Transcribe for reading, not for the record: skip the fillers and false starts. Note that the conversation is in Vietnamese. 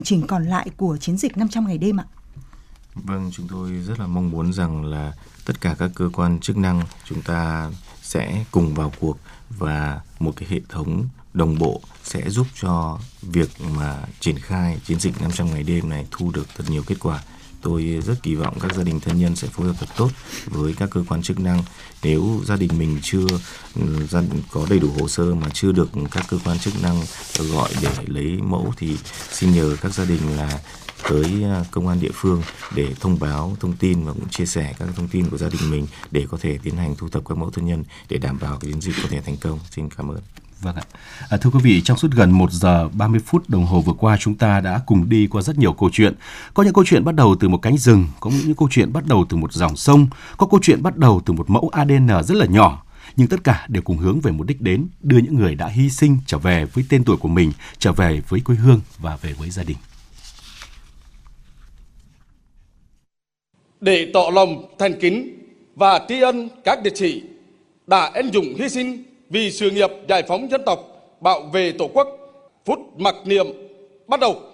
trình còn lại của chiến dịch 500 ngày đêm ạ? Vâng, chúng tôi rất là mong muốn rằng là tất cả các cơ quan chức năng chúng ta sẽ cùng vào cuộc, và một cái hệ thống đồng bộ sẽ giúp cho việc mà triển khai chiến dịch 500 ngày đêm này thu được thật nhiều kết quả. Tôi rất kỳ vọng các gia đình thân nhân sẽ phối hợp thật tốt với các cơ quan chức năng. Nếu gia đình mình chưa có đầy đủ hồ sơ mà chưa được các cơ quan chức năng gọi để lấy mẫu, thì xin nhờ các gia đình là tới công an địa phương để thông báo thông tin và cũng chia sẻ các thông tin của gia đình mình để có thể tiến hành thu thập các mẫu thân nhân để đảm bảo cái chiến dịch có thể thành công. Xin cảm ơn. Vâng ạ. Thưa quý vị, trong suốt gần 1 giờ 30 phút đồng hồ vừa qua, chúng ta đã cùng đi qua rất nhiều câu chuyện. Có những câu chuyện bắt đầu từ một cánh rừng, có những câu chuyện bắt đầu từ một dòng sông, có câu chuyện bắt đầu từ một mẫu ADN rất là nhỏ. Nhưng tất cả đều cùng hướng về một đích đến, đưa những người đã hy sinh trở về với tên tuổi của mình, trở về với quê hương và về với gia đình. Để tỏ lòng thành kính và tri ân các liệt sĩ đã anh dũng hy sinh vì sự nghiệp giải phóng dân tộc, bảo vệ Tổ quốc, phút mặc niệm bắt đầu.